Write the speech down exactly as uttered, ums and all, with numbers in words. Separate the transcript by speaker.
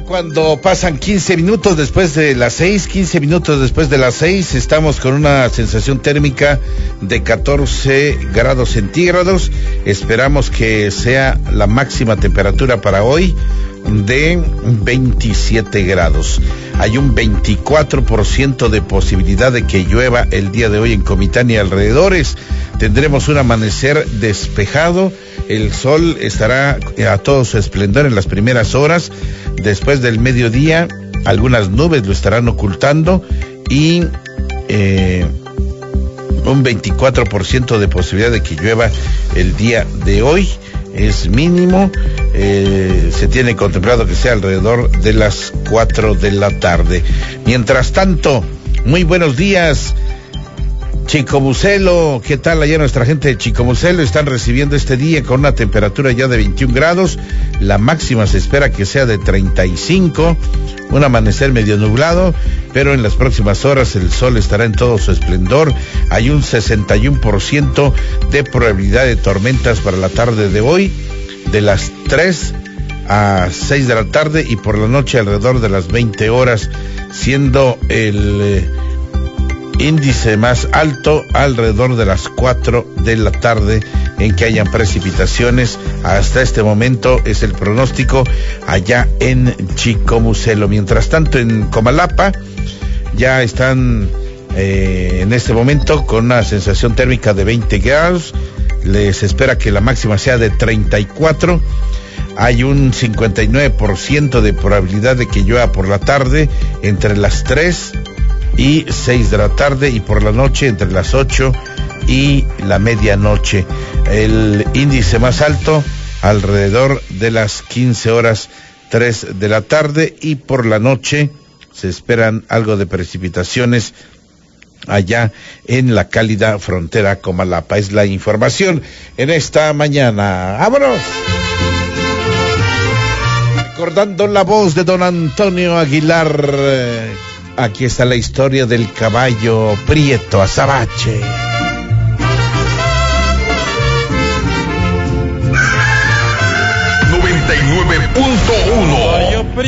Speaker 1: Cuando pasan quince minutos después de las seis, quince minutos después de las seis, estamos con una sensación térmica de catorce grados centígrados. Esperamos que sea la máxima temperatura para hoy de veintisiete grados. Hay un veinticuatro por ciento de posibilidad de que llueva el día de hoy en Comitán y alrededores. Tendremos un amanecer despejado. El sol estará a todo su esplendor en las primeras horas. Después del mediodía, algunas nubes lo estarán ocultando y eh, un veinticuatro por ciento de posibilidad de que llueva el día de hoy. Es mínimo, eh, se tiene contemplado que sea alrededor de las cuatro de la tarde. Mientras tanto, muy buenos días, Chicomucelo. ¿Qué tal allá nuestra gente de Chicomucelo? Están recibiendo este día con una temperatura ya de veintiún grados, la máxima se espera que sea de treinta y cinco, un amanecer medio nublado, pero en las próximas horas el sol estará en todo su esplendor. Hay un sesenta y uno por ciento de probabilidad de tormentas para la tarde de hoy, de las tres a seis de la tarde, y por la noche alrededor de las veinte horas, siendo el eh, índice más alto alrededor de las cuatro de la tarde en que hayan precipitaciones. Hasta este momento es el pronóstico allá en Chicomucelo. Mientras tanto, en Comalapa ya están eh, en este momento con una sensación térmica de veinte grados. Les espera que la máxima sea de treinta y cuatro. Hay un cincuenta y nueve por ciento de probabilidad de que llueva por la tarde entre las tres y seis de la tarde, y por la noche entre las ocho y la medianoche. El índice más alto alrededor de las quince horas tres de la tarde, y por la noche se esperan algo de precipitaciones allá en la cálida frontera Comalapa. Es la información en esta mañana. ¡Vámonos! Recordando la voz de don Antonio Aguilar, eh, aquí está la historia del caballo prieto azabache.
Speaker 2: noventa y nueve punto uno